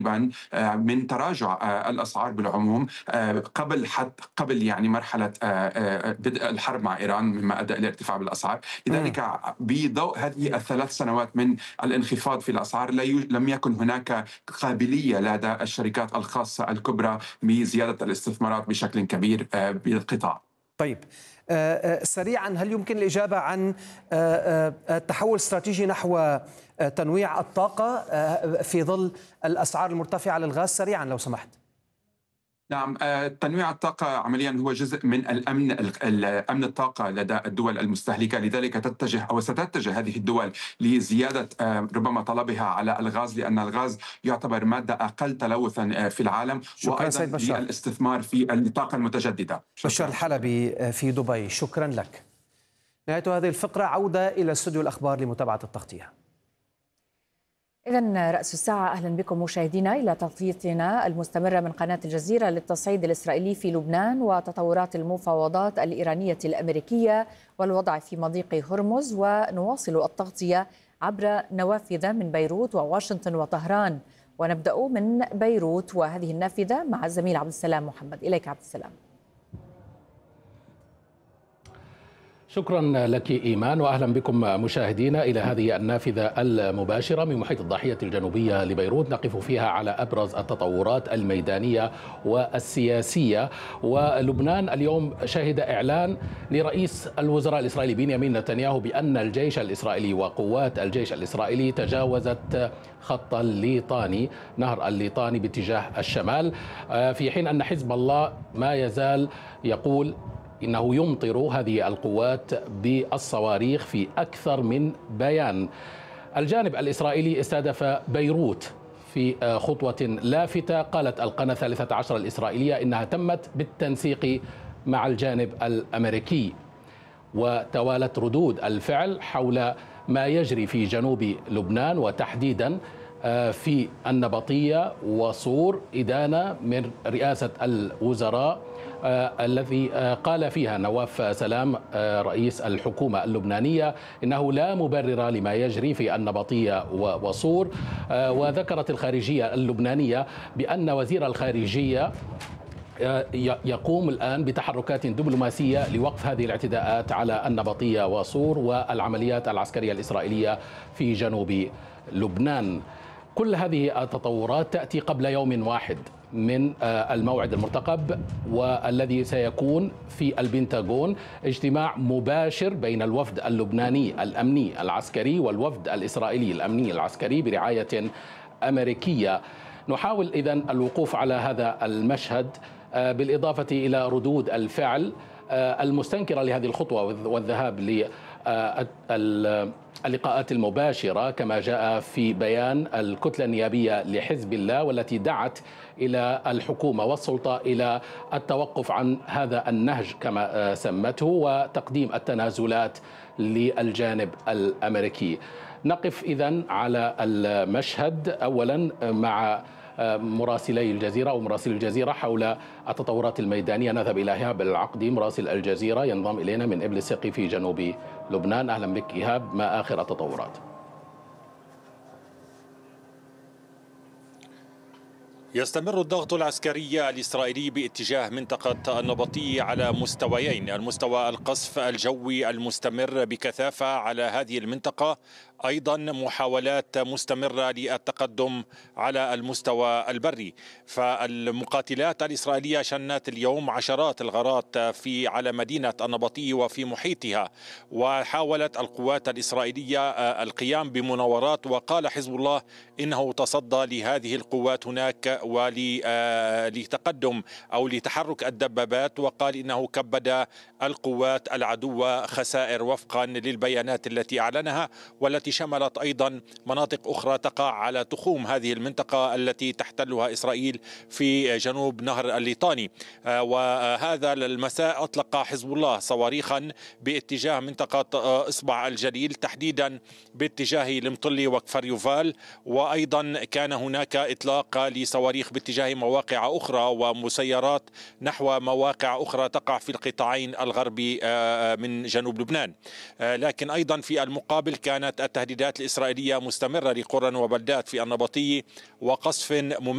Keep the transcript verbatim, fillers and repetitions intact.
من تراجع الاسعار بالعموم قبل حد قبل يعني مرحله بدء الحرب مع ايران، مما ادى الى ارتفاع بالاسعار. مم. لذلك بضوء هذه الثلاث سنوات من الانخفاض في الاسعار لم يكن هناك قابليه لدى الشركات الخاصه الكبرى بزياده الاستثمارات بشكل كبير بالقطاع. طيب، آه، آه، سريعا، هل يمكن الإجابة عن آه، آه، تحول استراتيجي نحو آه، تنويع الطاقة آه، في ظل الأسعار المرتفعة للغاز؟ سريعا لو سمحت. نعم، آه، تنويع الطاقة عمليا هو جزء من الأمن الأمن الطاقة لدى الدول المستهلكة. لذلك تتجه أو ستتجه هذه الدول لزيادة آه، ربما طلبها على الغاز، لأن الغاز يعتبر مادة أقل تلوثا آه، في العالم، شكرا وأيضا سيد بشار. للاستثمار في الطاقة المتجددة. بشار شكرا. الحلبي في دبي، شكرا لك. نهاية هذه الفقرة، عودة إلى استوديو الأخبار لمتابعة التغطية. إذن رأس الساعة، أهلا بكم مشاهدينا إلى تغطيتنا المستمرة من قناة الجزيرة للتصعيد الإسرائيلي في لبنان وتطورات المفاوضات الإيرانية الأمريكية والوضع في مضيق هرمز، ونواصل التغطية عبر نوافذ من بيروت وواشنطن وطهران، ونبدأ من بيروت وهذه النافذة مع الزميل عبد السلام محمد. إليك عبد السلام. شكرا لك إيمان، وأهلا بكم مشاهدينا إلى هذه النافذة المباشرة من محيط الضاحية الجنوبية لبيروت، نقف فيها على أبرز التطورات الميدانية والسياسية. ولبنان اليوم شهد إعلان لرئيس الوزراء الإسرائيلي بنيامين نتنياهو بأن الجيش الإسرائيلي وقوات الجيش الإسرائيلي تجاوزت خط الليطاني، نهر الليطاني باتجاه الشمال، في حين أن حزب الله ما يزال يقول إنه يمطر هذه القوات بالصواريخ في أكثر من بيان. الجانب الإسرائيلي استهدف بيروت في خطوة لافتة، قالت القناة الثالثة عشر الإسرائيلية إنها تمت بالتنسيق مع الجانب الأمريكي. وتوالت ردود الفعل حول ما يجري في جنوب لبنان، وتحديدا في النبطية وصور، إدانة من رئاسة الوزراء آه الذي آه قال فيها نواف سلام آه رئيس الحكومة اللبنانية إنه لا مبرر لما يجري في النبطية وصور. آه وذكرت الخارجية اللبنانية بأن وزير الخارجية يقوم الآن بتحركات دبلوماسية لوقف هذه الاعتداءات على النبطية وصور والعمليات العسكرية الإسرائيلية في جنوب لبنان. كل هذه التطورات تأتي قبل يوم واحد من الموعد المرتقب، والذي سيكون في البنتاغون اجتماع مباشر بين الوفد اللبناني الأمني العسكري والوفد الإسرائيلي الأمني العسكري برعاية أمريكية. نحاول إذن الوقوف على هذا المشهد بالإضافة إلى ردود الفعل المستنكرة لهذه الخطوة والذهاب للقاءات المباشرة، كما جاء في بيان الكتلة النيابية لحزب الله، والتي دعت إلى الحكومة والسلطة إلى التوقف عن هذا النهج كما سمته، وتقديم التنازلات للجانب الأمريكي. نقف إذن على المشهد أولا مع مراسلي الجزيرة ومراسل الجزيرة حول التطورات الميدانية. نذهب إلى إيهاب العقدي مراسل الجزيرة ينضم إلينا من إبل السقي في جنوب لبنان. أهلا بك إيهاب، ما آخر التطورات؟ يستمر الضغط العسكري الإسرائيلي باتجاه منطقة النبطية على مستويين: المستوى القصف الجوي المستمر بكثافة على هذه المنطقة، أيضا محاولات مستمرة للتقدم على المستوى البري. فالمقاتلات الإسرائيلية شنت اليوم عشرات الغارات في على مدينة النبطية وفي محيطها، وحاولت القوات الإسرائيلية القيام بمناورات، وقال حزب الله إنه تصدى لهذه القوات هناك ولتقدم أو لتحرك الدبابات، وقال إنه كبد القوات العدو خسائر وفقا للبيانات التي أعلنها، والتي شملت أيضا مناطق أخرى تقع على تخوم هذه المنطقة التي تحتلها إسرائيل في جنوب نهر الليطاني. وهذا المساء أطلق حزب الله صواريخا باتجاه منطقة إصبع الجليل، تحديدا باتجاه المطلي وكفر يوفال، وأيضا كان هناك إطلاق لصواريخ باتجاه مواقع أخرى ومسيرات نحو مواقع أخرى تقع في القطاعين الغربي من جنوب لبنان. لكن أيضا في المقابل كانت التهديدات الإسرائيلية مستمرة لقرى وبلدات في النبطية، وقصف ممنهج